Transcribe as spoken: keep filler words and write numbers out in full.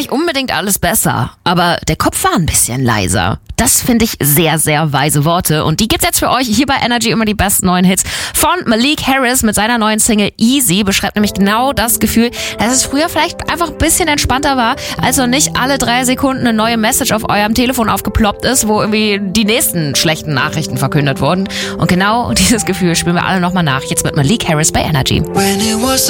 nicht unbedingt alles besser, aber der Kopf war ein bisschen leiser. Das finde ich sehr, sehr weise Worte. Und die gibt's jetzt für euch hier bei Energy, immer die besten neuen Hits von Malik Harris mit seiner neuen Single Easy. Beschreibt nämlich genau das Gefühl, dass es früher vielleicht einfach ein bisschen entspannter war, als noch nicht alle drei Sekunden eine neue Message auf eurem Telefon aufgeploppt ist, wo irgendwie die nächsten schlechten Nachrichten verkündet wurden. Und genau dieses Gefühl spielen wir alle nochmal nach. Jetzt mit Malik Harris bei Energy.